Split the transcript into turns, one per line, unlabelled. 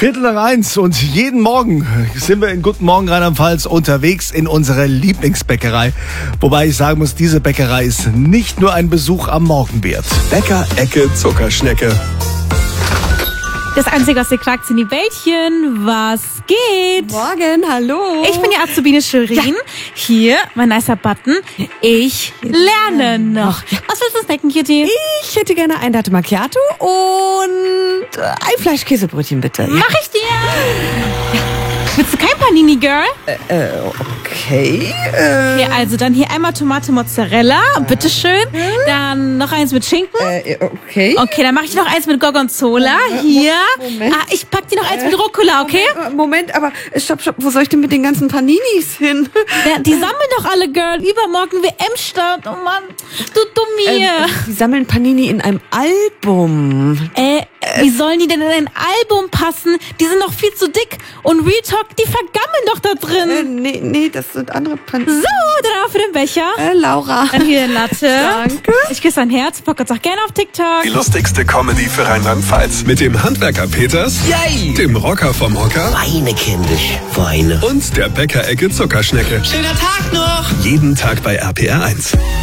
1:15 und jeden Morgen sind wir in Guten Morgen Rheinland-Pfalz unterwegs in unsere Lieblingsbäckerei. Wobei ich sagen muss, diese Bäckerei ist nicht nur ein Besuch am Morgen wert.
Bäcker-Ecke Zuckerschnecke.
Das Einzige, was ihr klagt, sind die Bällchen. Was geht?
Morgen, hallo.
Ich bin die Azubine Shirin. Hier, mein nicer Button. Ich lerne noch. Was willst du snacken, Kitty?
Ich hätte gerne ein Latte Macchiato und ein Fleischkäsebrötchen, bitte.
Mach ich dir. Willst du kein Panini, Girl?
Okay.
Okay, also dann hier einmal Tomate Mozzarella. Bitteschön. Dann noch eins mit Schinken.
Okay.
Okay, dann mache ich noch eins mit Gorgonzola. Hier.
Moment.
Ich pack dir noch eins mit Rucola, okay?
Moment, aber stopp. Wo soll ich denn mit den ganzen Paninis hin?
Ja, die sammeln doch alle, Girl. Übermorgen WM-Start. Oh Mann, du Dummi.
Die sammeln Panini in einem Album.
Wie sollen die denn in ein Album passen? Die sind noch viel zu dick. Und Real Talk, die vergammeln doch da drin.
Nee, das sind andere Panini.
So, dann auch für den Becher.
Laura.
Dann hier eine Latte.
Danke.
Ich küsse dein Herz. Podcast auch gerne auf TikTok.
Die lustigste Comedy für Rheinland-Pfalz. Mit dem Handwerker Peters,
Yay!
dem Rocker vom Hocker
Weine, kindisch, Weine.
und der Bäcker-Ecke Zuckerschnecke.
Schöner Tag noch!
Jeden Tag bei RPR 1.